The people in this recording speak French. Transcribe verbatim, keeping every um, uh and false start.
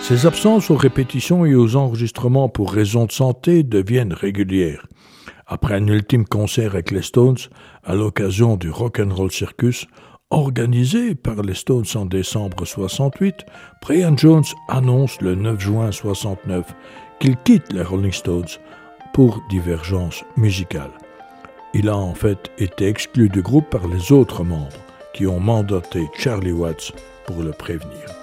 Ces absences aux répétitions et aux enregistrements pour raisons de santé deviennent régulières. Après un ultime concert avec les Stones, à l'occasion du Rock'n'Roll Circus, organisé par les Stones en décembre soixante-huit, Brian Jones annonce le neuf juin soixante-neuf qu'il quitte les Rolling Stones pour divergence musicale. Il a en fait été exclu du groupe par les autres membres qui ont mandaté Charlie Watts pour le prévenir.